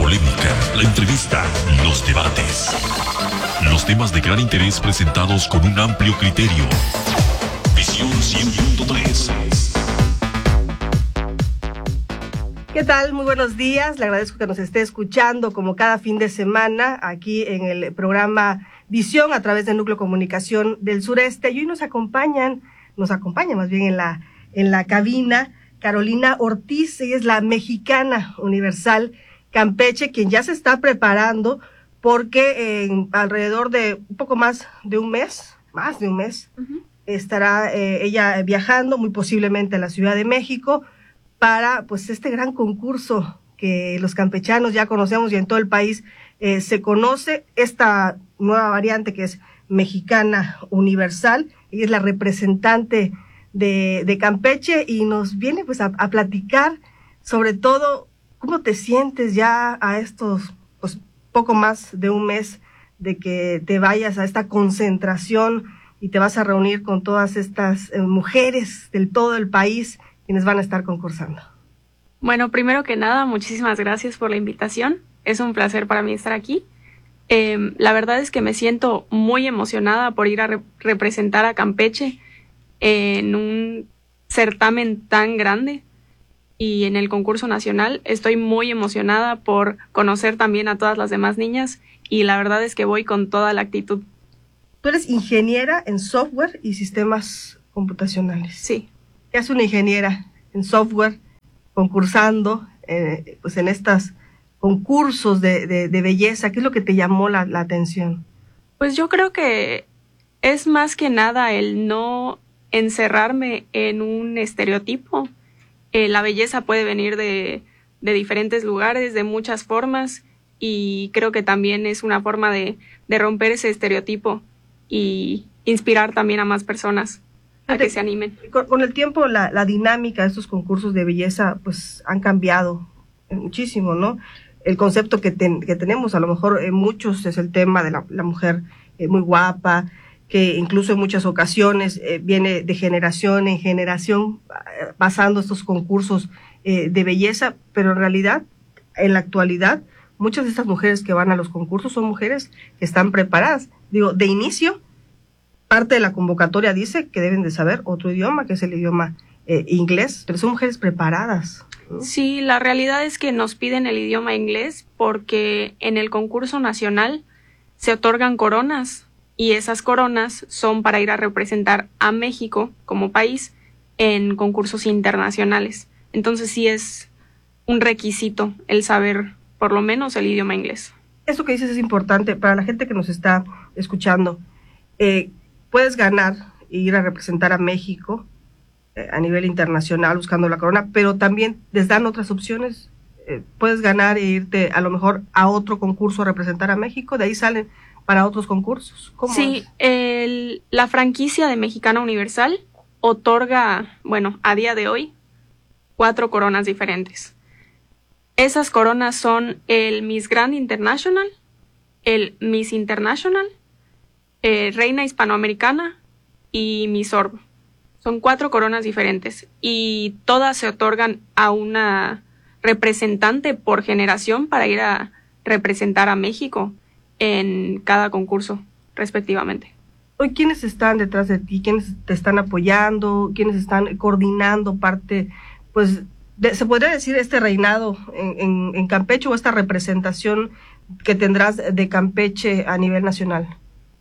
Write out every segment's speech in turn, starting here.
polémica, la entrevista, los debates. Los temas de gran interés presentados con un amplio criterio. Visión 100.3. ¿Qué tal? Muy buenos días. Le agradezco que nos esté escuchando como cada fin de semana aquí en el programa Visión a través del Núcleo Comunicación del Sureste. Y hoy nos acompaña más bien en la cabina Carolina Ortiz. Ella es la Mexicana Universal Campeche, quien ya se está preparando porque en alrededor de un poco más de un mes, estará ella viajando muy posiblemente a la Ciudad de México para pues este gran concurso que los campechanos ya conocemos y en todo el país se conoce, esta nueva variante que es Mexicana Universal. Ella es la representante de Campeche y nos viene pues a platicar sobre todo cómo te sientes ya a estos pues poco más de un mes de que te vayas a esta concentración y te vas a reunir con todas estas mujeres del todo el país quienes van a estar concursando. Bueno, primero que nada, muchísimas gracias por la invitación. Es un placer para mí estar aquí. La verdad es que me siento muy emocionada por ir a representar a Campeche en un certamen tan grande y en el concurso nacional. Estoy muy emocionada por conocer también a todas las demás niñas y la verdad es que voy con toda la actitud. Tú eres ingeniera en software y sistemas computacionales. Sí. ¿Qué hace una ingeniera en software concursando pues en estos concursos de belleza? ¿Qué es lo que te llamó la atención? Pues yo creo que es más que nada el no encerrarme en un estereotipo. La belleza puede venir de diferentes lugares, de muchas formas, y creo que también es una forma de romper ese estereotipo y inspirar también a más personas a que se animen. Con el tiempo la dinámica de estos concursos de belleza pues han cambiado muchísimo, ¿no? El concepto que tenemos, a lo mejor muchos, es el tema de la mujer muy guapa, que incluso en muchas ocasiones viene de generación en generación pasando estos concursos de belleza, pero en realidad, en la actualidad, muchas de estas mujeres que van a los concursos son mujeres que están preparadas. Digo, de inicio, parte de la convocatoria dice que deben de saber otro idioma, que es el idioma inglés, pero son mujeres preparadas, ¿no? Sí, la realidad es que nos piden el idioma inglés porque en el concurso nacional se otorgan coronas y esas coronas son para ir a representar a México como país en concursos internacionales. Entonces sí es un requisito el saber por lo menos el idioma inglés. Eso que dices es importante para la gente que nos está escuchando. Puedes ganar e ir a representar a México a nivel internacional buscando la corona, pero también les dan otras opciones. Puedes ganar e irte a lo mejor a otro concurso a representar a México, de ahí salen para otros concursos. ¿Cómo sí, es? La franquicia de Mexicana Universal otorga, bueno, a día de hoy, 4 coronas diferentes. Esas coronas son el Miss Grand International, el Miss International, Reina Hispanoamericana y Miss Orb. Son 4 coronas diferentes y todas se otorgan a una representante por generación para ir a representar a México en cada concurso, respectivamente. Hoy, ¿quiénes están detrás de ti? ¿Quiénes te están apoyando? ¿Quiénes están coordinando parte, pues, se podría decir este reinado en Campeche o esta representación que tendrás de Campeche a nivel nacional?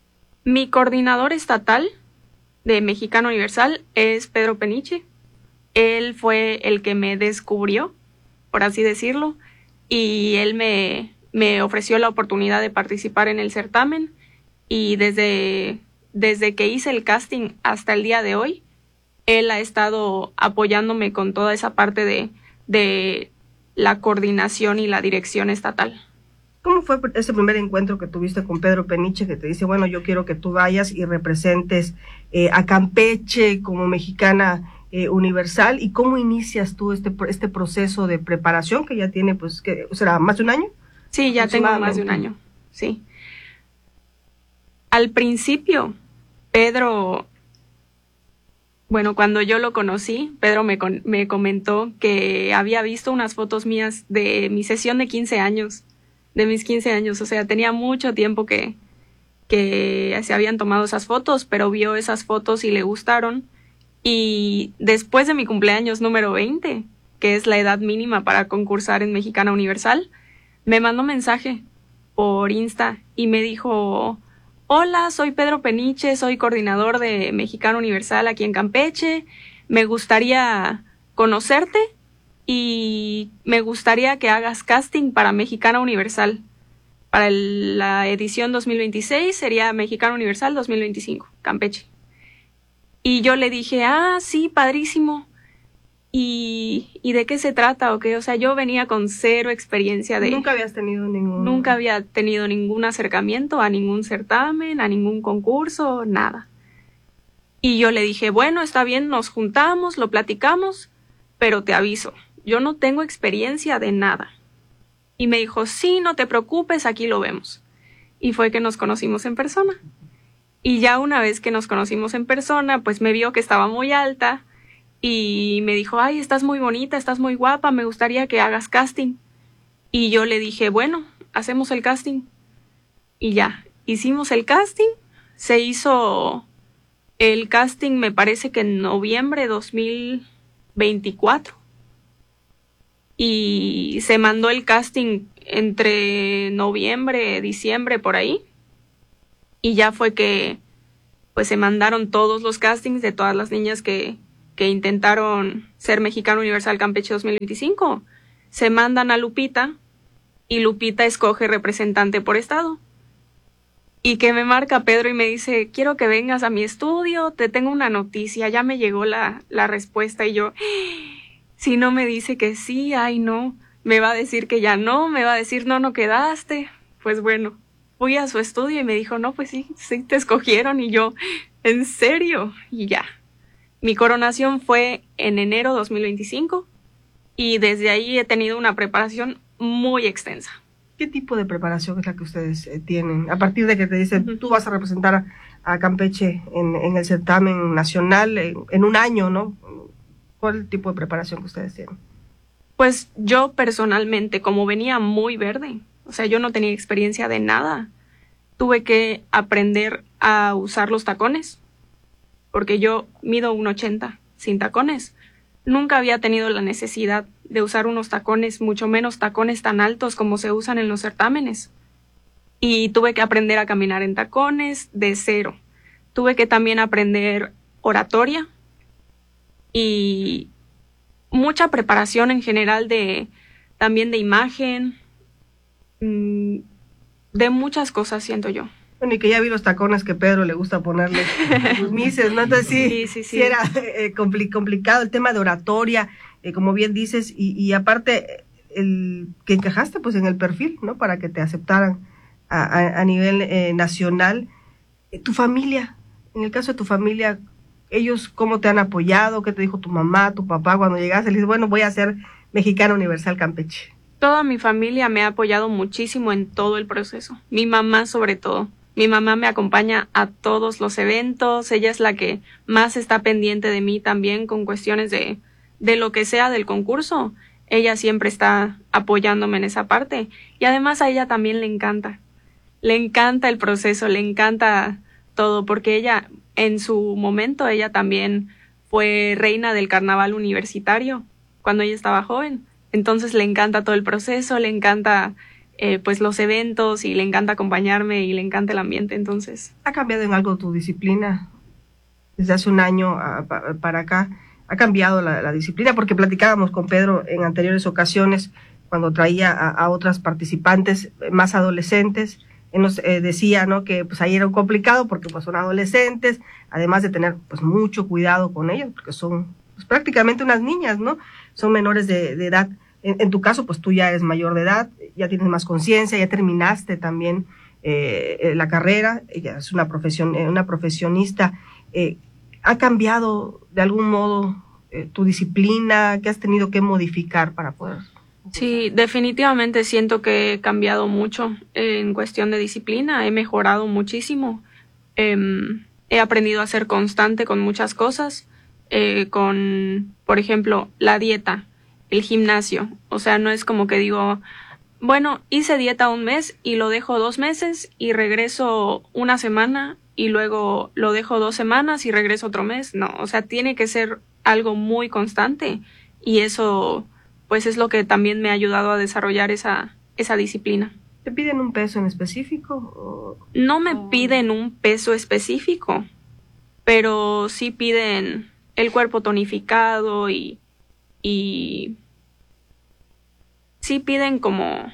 Mi coordinador estatal de Mexicana Universal es Pedro Peniche. Él fue el que me descubrió, por así decirlo, y él me ofreció la oportunidad de participar en el certamen y desde que hice el casting hasta el día de hoy, él ha estado apoyándome con toda esa parte de la coordinación y la dirección estatal. ¿Cómo fue ese primer encuentro que tuviste con Pedro Peniche, que te dice, bueno, yo quiero que tú vayas y representes a Campeche como Mexicana Universal? ¿Y cómo inicias tú este proceso de preparación que ya tiene, pues, que será más de un año? Sí, ya tengo más de un año, sí. Al principio, Pedro, bueno, cuando yo lo conocí, Pedro me comentó que había visto unas fotos mías de mi sesión de 15 años de mis 15 años. O sea, tenía mucho tiempo que se habían tomado esas fotos, pero vio esas fotos y le gustaron. Y después de mi cumpleaños número 20, que es la edad mínima para concursar en Mexicana Universal, me mandó mensaje por Insta y me dijo: hola, soy Pedro Peniche, soy coordinador de Mexicana Universal aquí en Campeche. Me gustaría conocerte y me gustaría que hagas casting para Mexicana Universal. Para la edición 2026 sería Mexicana Universal 2025, Campeche. Y yo le dije: sí, padrísimo. ¿Y de qué se trata o qué? O sea, yo venía con cero experiencia de... Nunca habías tenido ningún... Nunca había tenido ningún acercamiento a ningún certamen, a ningún concurso, nada. Y yo le dije: bueno, está bien, nos juntamos, lo platicamos, pero te aviso, yo no tengo experiencia de nada. Y me dijo: sí, no te preocupes, aquí lo vemos. Y fue que nos conocimos en persona. Y ya una vez que nos conocimos en persona, pues me vio que estaba muy alta y me dijo: ay, estás muy bonita, estás muy guapa, me gustaría que hagas casting. Y yo le dije: bueno, hacemos el casting. Y ya, hicimos el casting. Se hizo el casting, me parece que en noviembre de 2024. Y se mandó el casting entre noviembre, diciembre, por ahí. Y ya fue que pues se mandaron todos los castings de todas las niñas que intentaron ser Mexicana Universal Campeche 2025. Se mandan a Lupita y Lupita escoge representante por estado. Y que me marca Pedro y me dice: quiero que vengas a mi estudio, te tengo una noticia, ya me llegó la respuesta. Y yo, si no me dice que sí, ay no, me va a decir que ya no, me va a decir no quedaste. Pues bueno, fui a su estudio y me dijo: no, pues sí te escogieron. Y yo, ¿en serio? Y ya. Mi coronación fue en enero 2025 y desde ahí he tenido una preparación muy extensa. ¿Qué tipo de preparación es la que ustedes tienen? A partir de que te dicen, tú vas a representar a Campeche en el certamen nacional en un año, ¿no? ¿Cuál es el tipo de preparación que ustedes tienen? Pues yo personalmente, como venía muy verde, o sea, yo no tenía experiencia de nada, tuve que aprender a usar los tacones, porque yo mido 1.80 sin tacones. Nunca había tenido la necesidad de usar unos tacones, mucho menos tacones tan altos como se usan en los certámenes. Y tuve que aprender a caminar en tacones de cero. Tuve que también aprender oratoria y mucha preparación en general también de imagen, de muchas cosas, siento yo. Bueno, y que ya vi los tacones que Pedro le gusta ponerle sus mises, ¿no? Entonces sí era complicado el tema de oratoria, como bien dices, y aparte el que encajaste pues en el perfil, ¿no? Para que te aceptaran a nivel nacional. Tu familia, en el caso de tu familia, ellos ¿cómo te han apoyado? ¿Qué te dijo tu mamá, tu papá cuando llegaste? Le dices, bueno, voy a ser Mexicana Universal Campeche. Toda mi familia me ha apoyado muchísimo en todo el proceso. Mi mamá sobre todo. Mi mamá me acompaña a todos los eventos. Ella es la que más está pendiente de mí también con cuestiones de lo que sea del concurso. Ella siempre está apoyándome en esa parte. Y además a ella también le encanta. Le encanta el proceso, le encanta todo, porque ella, en su momento, ella también fue reina del carnaval universitario cuando ella estaba joven. Entonces le encanta todo el proceso, le encanta pues los eventos y le encanta acompañarme y le encanta el ambiente. Entonces, ¿ha cambiado en algo tu disciplina? Desde hace un año para acá, ¿ha cambiado la disciplina? Porque platicábamos con Pedro en anteriores ocasiones, cuando traía a otras participantes más adolescentes. Él nos decía, ¿no?, que pues ahí era complicado porque pues son adolescentes, además de tener pues mucho cuidado con ellos, porque son pues prácticamente unas niñas, ¿no? Son menores de edad. En tu caso, pues tú ya eres mayor de edad, ya tienes más conciencia, ya terminaste también la carrera, ella es una profesionista. ¿Ha cambiado de algún modo tu disciplina? ¿Qué has tenido que modificar para poder? Sí, definitivamente siento que he cambiado mucho en cuestión de disciplina, he mejorado muchísimo, he aprendido a ser constante con muchas cosas, con, por ejemplo, la dieta, el gimnasio. O sea, no es como que digo, Bueno, hice dieta un mes y lo dejo 2 meses y regreso una semana y luego lo dejo 2 semanas y regreso otro mes. No, o sea, tiene que ser algo muy constante y eso pues es lo que también me ha ayudado a desarrollar esa disciplina. ¿Te piden un peso en específico? No me piden un peso específico, pero sí piden el cuerpo tonificado y sí piden como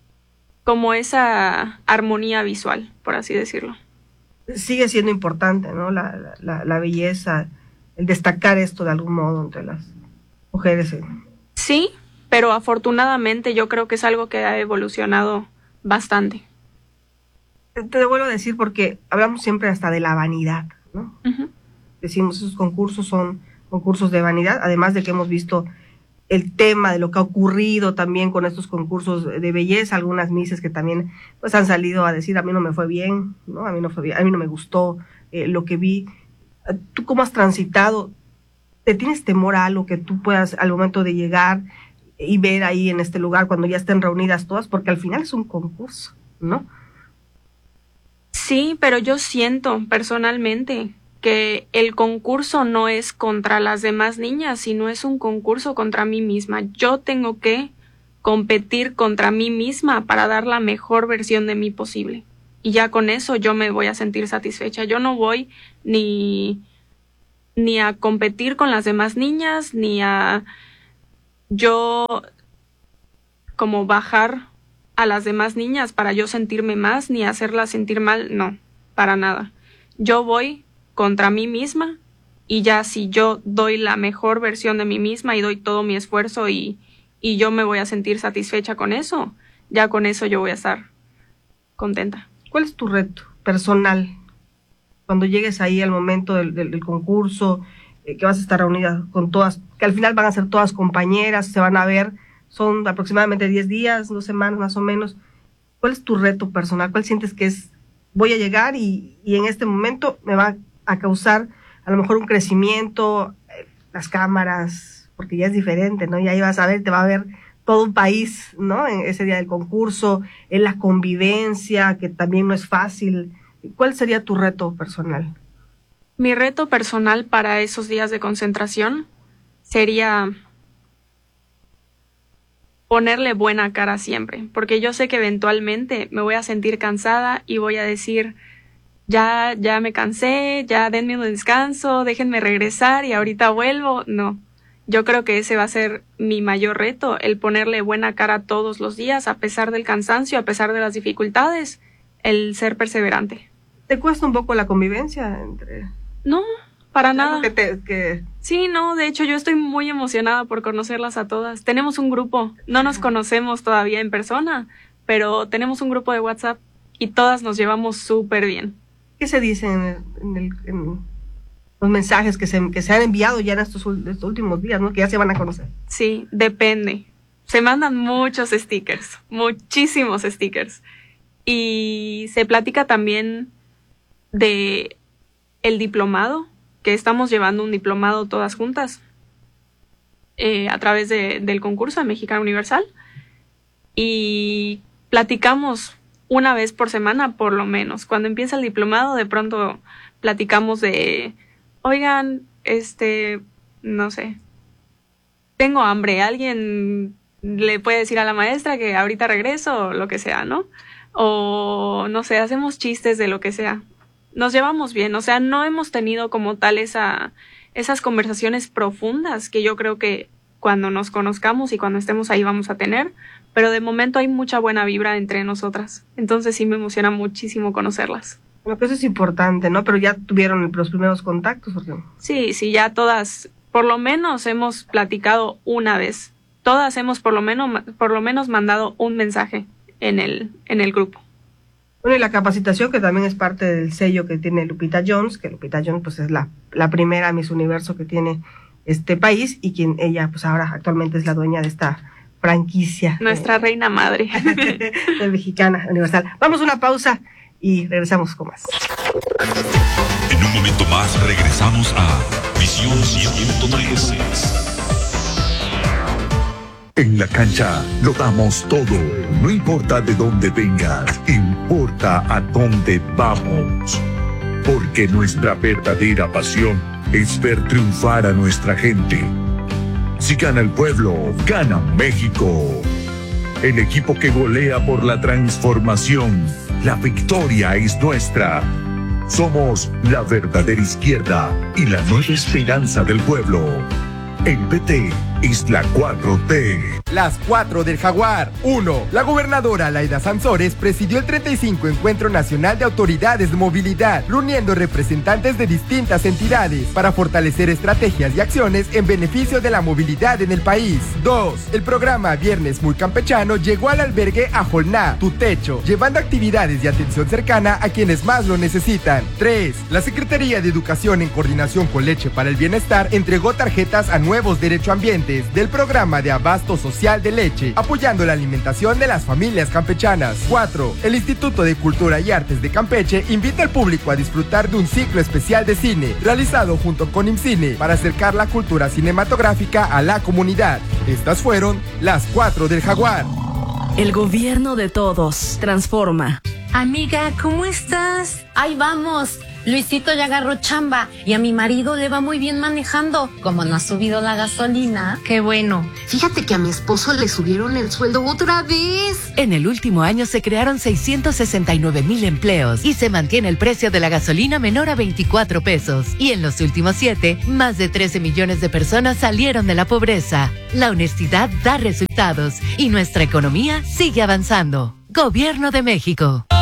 esa armonía visual, por así decirlo. Sigue siendo importante, ¿no? La belleza, el destacar esto de algún modo entre las mujeres. Sí, pero afortunadamente yo creo que es algo que ha evolucionado bastante. Te vuelvo a decir porque hablamos siempre hasta de la vanidad, ¿no? Uh-huh. Decimos, esos concursos son concursos de vanidad, además de que hemos visto el tema de lo que ha ocurrido también con estos concursos de belleza, algunas misses que también pues han salido a decir, a mí no me fue bien, ¿no? A mí no me gustó lo que vi. ¿Tú cómo has transitado? ¿Te tienes temor a algo que tú puedas al momento de llegar y ver ahí en este lugar cuando ya estén reunidas todas? Porque al final es un concurso, ¿no? Sí, pero yo siento personalmente que el concurso no es contra las demás niñas, sino es un concurso contra mí misma. Yo tengo que competir contra mí misma para dar la mejor versión de mí posible. Y ya con eso yo me voy a sentir satisfecha. Yo no voy ni a competir con las demás niñas, ni a yo como bajar a las demás niñas para yo sentirme más, ni hacerlas sentir mal. No, para nada. Yo voy contra mí misma y ya si yo doy la mejor versión de mí misma y doy todo mi esfuerzo y yo me voy a sentir satisfecha con eso, ya con eso yo voy a estar contenta. ¿Cuál es tu reto personal cuando llegues ahí al momento del concurso, que vas a estar reunida con todas, que al final van a ser todas compañeras, se van a ver, son aproximadamente 10 días, 2 semanas más o menos? ¿Cuál es tu reto personal? ¿Cuál sientes que es, voy a llegar y en este momento me va a causar a lo mejor un crecimiento, las cámaras, porque ya es diferente, ¿no? Y ahí vas a ver, te va a ver todo un país, ¿no? En ese día del concurso, en la convivencia, que también no es fácil. ¿Cuál sería tu reto personal? Mi reto personal para esos días de concentración sería ponerle buena cara siempre, porque yo sé que eventualmente me voy a sentir cansada y voy a decir, ya me cansé, ya denme un descanso, déjenme regresar y ahorita vuelvo. No, yo creo que ese va a ser mi mayor reto, el ponerle buena cara todos los días, a pesar del cansancio, a pesar de las dificultades, el ser perseverante. ¿Te cuesta un poco la convivencia entre...? No, para nada. Que... Sí, no, de hecho yo estoy muy emocionada por conocerlas a todas. Tenemos un grupo, no nos conocemos todavía en persona, pero tenemos un grupo de WhatsApp y todas nos llevamos súper bien. ¿Qué se dice en los mensajes que se han enviado ya en estos últimos días, ¿no? Que ya se van a conocer. Sí, depende. Se mandan muchos stickers, muchísimos stickers. Y se platica también de el diplomado, que estamos llevando un diplomado todas juntas a través del concurso de Mexicana Universal. Y platicamos una vez por semana, por lo menos. Cuando empieza el diplomado, de pronto platicamos de, oigan, no sé, tengo hambre, alguien le puede decir a la maestra que ahorita regreso, o lo que sea, ¿no? O, no sé, hacemos chistes de lo que sea. Nos llevamos bien, o sea, no hemos tenido como tal esas conversaciones profundas que yo creo que cuando nos conozcamos y cuando estemos ahí vamos a tener, pero de momento hay mucha buena vibra entre nosotras, entonces sí me emociona muchísimo conocerlas. Bueno, que eso es importante, ¿no? Pero ya tuvieron los primeros contactos, ¿por qué? Sí, ya todas, por lo menos hemos platicado una vez, todas hemos por lo menos mandado un mensaje en el grupo. Bueno, y la capacitación, que también es parte del sello que tiene Lupita Jones, que Lupita Jones pues es la primera Miss Universo que tiene este país y quien ella pues ahora actualmente es la dueña de esta franquicia. Nuestra reina madre. De Mexicana Universal. Vamos a una pausa y regresamos con más. En un momento más regresamos a Visión 103. En la cancha lo damos todo, no importa de dónde vengas, importa a dónde vamos. Porque nuestra verdadera pasión es ver triunfar a nuestra gente. Si gana el pueblo, gana México. El equipo que golea por la transformación, la victoria es nuestra. Somos la verdadera izquierda y la nueva esperanza del pueblo. El PT es la 4T. Las 4 del Jaguar. 1. La gobernadora Laida Sansores presidió el 35 Encuentro Nacional de Autoridades de Movilidad, reuniendo representantes de distintas entidades para fortalecer estrategias y acciones en beneficio de la movilidad en el país. 2. El programa Viernes Muy Campechano llegó al albergue Ajolná, Tu Techo, llevando actividades y atención cercana a quienes más lo necesitan. 3. La Secretaría de Educación, en coordinación con Leche para el Bienestar, entregó tarjetas a nuevos derechohabientes del programa de abasto social de leche, apoyando la alimentación de las familias campechanas. 4. El Instituto de Cultura y Artes de Campeche invita al público a disfrutar de un ciclo especial de cine, realizado junto con IMCINE, para acercar la cultura cinematográfica a la comunidad. Estas fueron las 4 del Jaguar. El gobierno de todos transforma. Amiga, ¿cómo estás? Ahí vamos. Luisito ya agarró chamba y a mi marido le va muy bien manejando. Como no ha subido la gasolina. Qué bueno. Fíjate que a mi esposo le subieron el sueldo otra vez. En el último año se crearon 669,000 empleos y se mantiene el precio de la gasolina menor a 24 pesos. Y en los últimos 7, más de 13 millones de personas salieron de la pobreza. La honestidad da resultados y nuestra economía sigue avanzando. Gobierno de México.